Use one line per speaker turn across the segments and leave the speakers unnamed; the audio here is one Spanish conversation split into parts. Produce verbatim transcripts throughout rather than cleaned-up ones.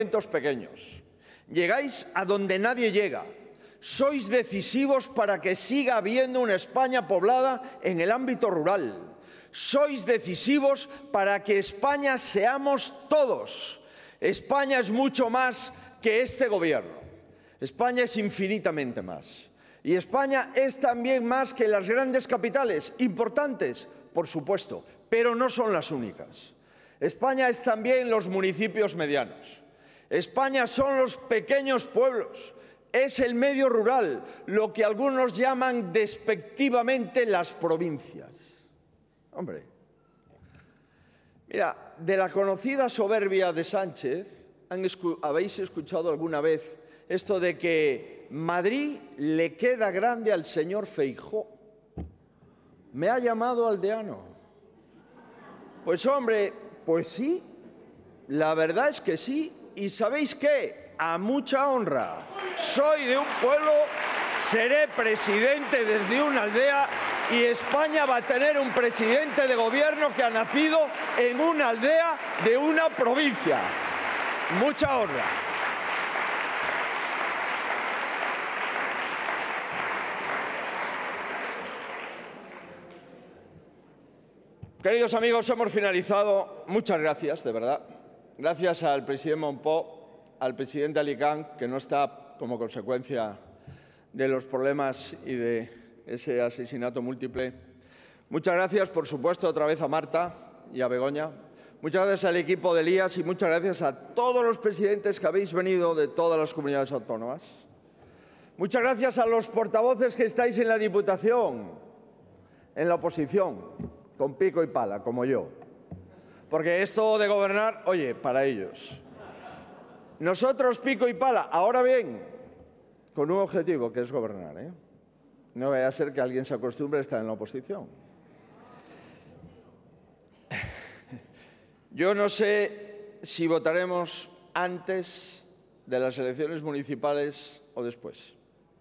pequeños. Llegáis a donde nadie llega. Sois decisivos para que siga habiendo una España poblada en el ámbito rural. Sois decisivos para que España seamos todos. España es mucho más que este gobierno. España es infinitamente más. Y España es también más que las grandes capitales, importantes, por supuesto, pero no son las únicas. España es también los municipios medianos. España son los pequeños pueblos, es el medio rural, lo que algunos llaman despectivamente las provincias. Hombre, mira, de la conocida soberbia de Sánchez, ¿han escu- ¿habéis escuchado alguna vez esto de que Madrid le queda grande al señor Feijóo? Me ha llamado aldeano. Pues hombre, pues sí, la verdad es que sí. ¿Y sabéis qué? A mucha honra. Soy de un pueblo, seré presidente desde una aldea y España va a tener un presidente de gobierno que ha nacido en una aldea de una provincia. Mucha honra. Queridos amigos, hemos finalizado. Muchas gracias, de verdad. Gracias al presidente Montpó, al presidente Alicant, que no está como consecuencia de los problemas y de ese asesinato múltiple. Muchas gracias, por supuesto, otra vez a Marta y a Begoña. Muchas gracias al equipo de Elías y muchas gracias a todos los presidentes que habéis venido de todas las comunidades autónomas. Muchas gracias a los portavoces que estáis en la Diputación, en la oposición, con pico y pala, como yo. Porque esto de gobernar, oye, para ellos. Nosotros pico y pala. Ahora bien, con un objetivo, que es gobernar, ¿eh? No vaya a ser que alguien se acostumbre a estar en la oposición. Yo no sé si votaremos antes de las elecciones municipales o después.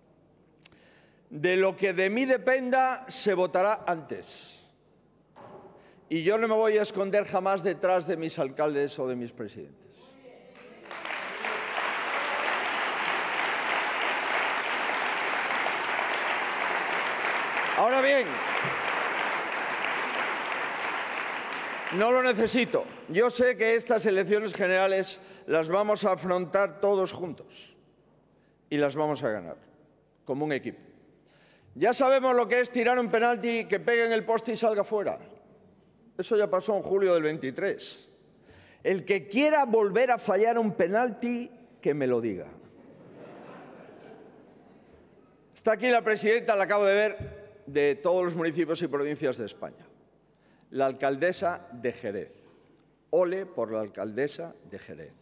De lo que de mí dependa, se votará antes. Y yo no me voy a esconder jamás detrás de mis alcaldes o de mis presidentes. Ahora bien, no lo necesito. Yo sé que estas elecciones generales las vamos a afrontar todos juntos y las vamos a ganar, como un equipo. Ya sabemos lo que es tirar un penalti que pegue en el poste y salga fuera. Eso ya pasó en julio del veintitrés. El que quiera volver a fallar un penalti, que me lo diga. Está aquí la presidenta, la acabo de ver, de todos los municipios y provincias de España. La alcaldesa de Jerez. Ole por la alcaldesa de Jerez.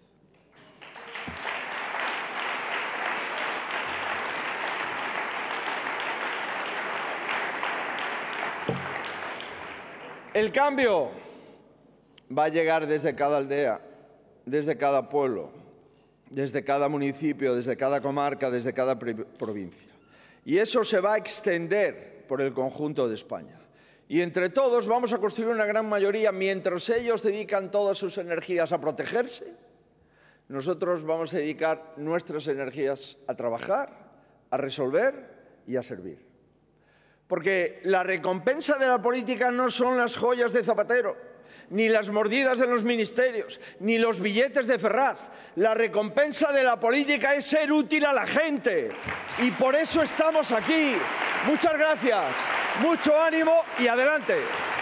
El cambio va a llegar desde cada aldea, desde cada pueblo, desde cada municipio, desde cada comarca, desde cada provincia. Y eso se va a extender por el conjunto de España. Y entre todos vamos a construir una gran mayoría. Mientras ellos dedican todas sus energías a protegerse, nosotros vamos a dedicar nuestras energías a trabajar, a resolver y a servir. Porque la recompensa de la política no son las joyas de Zapatero, ni las mordidas de los ministerios, ni los billetes de Ferraz. La recompensa de la política es ser útil a la gente. Y por eso estamos aquí. Muchas gracias, mucho ánimo y adelante.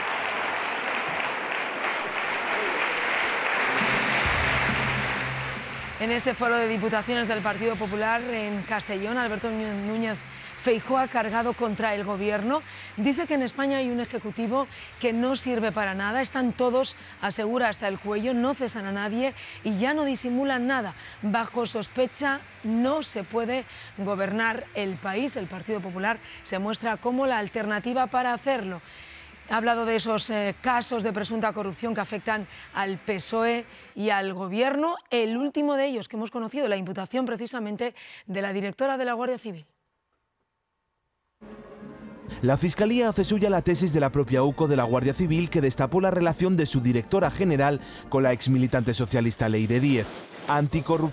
En este foro de diputaciones del Partido Popular en Castellón, Alberto Núñez Feijóo ha cargado contra el Gobierno. Dice que en España hay un Ejecutivo que no sirve para nada. Están todos, asegura, hasta el cuello, no cesan a nadie y ya no disimulan nada. Bajo sospecha no se puede gobernar el país. El Partido Popular se muestra como la alternativa para hacerlo. Ha hablado de esos eh, casos de presunta corrupción que afectan al P S O E y al Gobierno. El último de ellos que hemos conocido, la imputación precisamente de la directora de la Guardia Civil.
La Fiscalía hace suya la tesis de la propia U C O de la Guardia Civil que destapó la relación de su directora general con la exmilitante socialista Leire Díez. Anticorrupción.